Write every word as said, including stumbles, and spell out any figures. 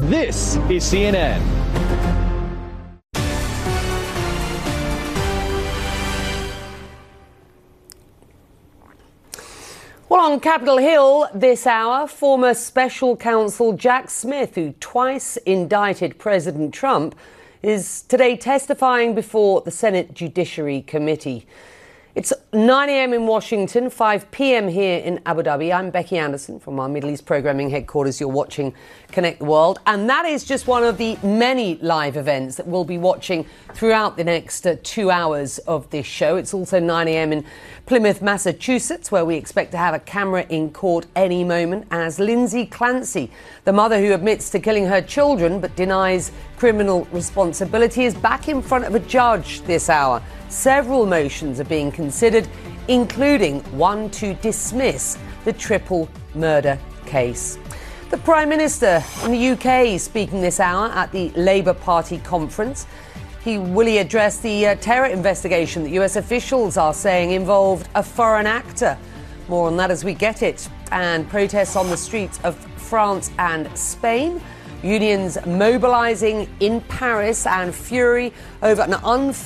This is C N N. Well, on Capitol Hill this hour, former special counsel Jack Smith, who twice indicted President Trump, is today testifying before the Senate Judiciary Committee. It's nine a.m. in Washington, five p.m. here in Abu Dhabi. I'm Becky Anderson from our Middle East programming headquarters. You're watching Connect the World. And that is just one of the many live events that we'll be watching throughout the next uh, two hours of this show. It's also nine a.m. in Plymouth, Massachusetts, where we expect to have a camera in court any moment as Lindsay Clancy, the mother who admits to killing her children but denies criminal responsibility, is back in front of a judge this hour. Several motions are being considered, including one to dismiss the triple murder case. The Prime Minister in the U K is speaking this hour at the Labour Party conference. He will he address the uh, terror investigation that U S officials are saying involved a foreign actor. More on that as we get it. And protests on the streets of France and Spain. Unions mobilising in Paris and fury over an unfair